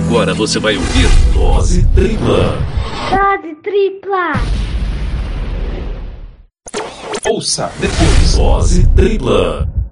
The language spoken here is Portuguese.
Agora você vai ouvir Dose Tripla. Dose Tripla. Ouça depois Dose Tripla.